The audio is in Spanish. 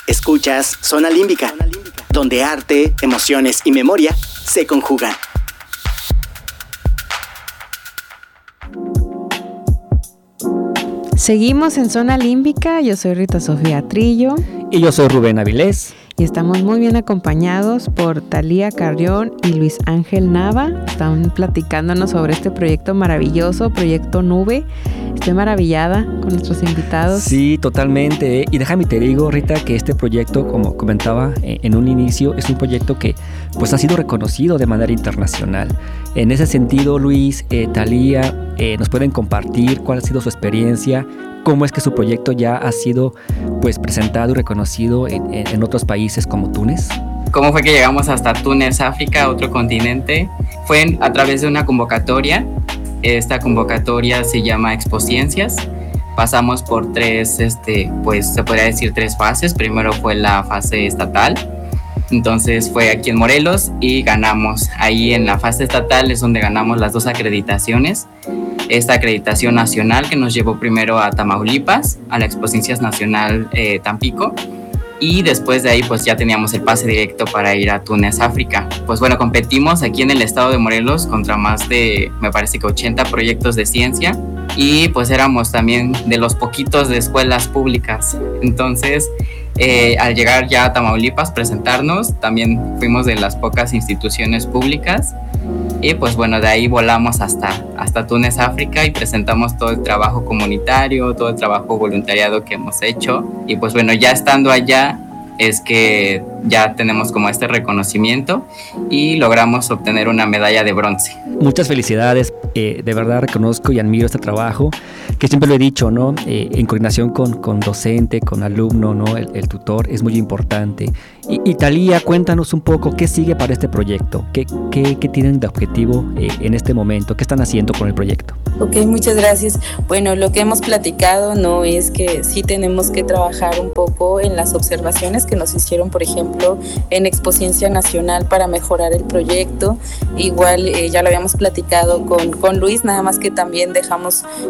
Escuchas Zona Límbica, donde arte, emociones y memoria se conjugan. Seguimos en Zona Límbica, yo soy Rita Sofía Trillo. Y yo soy Rubén Avilés. Y estamos muy bien acompañados por Talía Carrión y Luis Ángel Nava. Están platicándonos sobre este proyecto maravilloso, Proyecto Nube. Estoy maravillada con nuestros invitados. Sí, totalmente. Y déjame te digo, Rita, que este proyecto, como comentaba en un inicio, es un proyecto que pues ha sido reconocido de manera internacional. En ese sentido, Luis, Talía, nos pueden compartir cuál ha sido su experiencia, cómo es que su proyecto ya ha sido pues presentado y reconocido en otros países como Túnez. ¿Cómo fue que llegamos hasta Túnez, África, otro continente? Fue a través de una convocatoria. Esta convocatoria se llama Expociencias. Pasamos por tres, pues se podría decir tres fases. Primero fue la fase estatal. Entonces fue aquí en Morelos y ganamos. Ahí en la fase estatal es donde ganamos las 2 acreditaciones. Esta acreditación nacional que nos llevó primero a Tamaulipas, a la Expociencias Nacional Tampico. Y después de ahí pues ya teníamos el pase directo para ir a Túnez, África. Pues bueno, competimos aquí en el estado de Morelos contra más de, me parece que 80 proyectos de ciencia. Y pues éramos también de los poquitos de escuelas públicas. Entonces, al llegar ya a Tamaulipas, presentarnos, también fuimos de las pocas instituciones públicas. Y pues bueno, de ahí volamos hasta Túnez, África, y presentamos todo el trabajo comunitario, todo el trabajo voluntariado que hemos hecho. Y pues bueno, ya estando allá es que ya tenemos como este reconocimiento y logramos obtener una medalla de bronce. Muchas felicidades, de verdad reconozco y admiro este trabajo, que siempre lo he dicho, ¿no? En coordinación con docente, con alumno, ¿no? El tutor es muy importante. Y Talía, cuéntanos un poco qué sigue para este proyecto, qué tienen de objetivo en este momento, qué están haciendo con el proyecto. Ok, muchas gracias. Bueno, lo que hemos platicado no es que sí tenemos que trabajar un poco en las observaciones que nos hicieron, por ejemplo, en Expociencia Nacional para mejorar el proyecto. Igual ya lo habíamos platicado con Luis, nada más que también dejamos